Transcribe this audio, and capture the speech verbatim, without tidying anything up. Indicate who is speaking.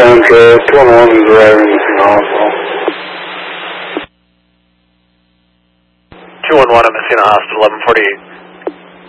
Speaker 1: Central, two one one is arriving at the hospital.
Speaker 2: two one one at Messina Hospital, eleven forty-eight.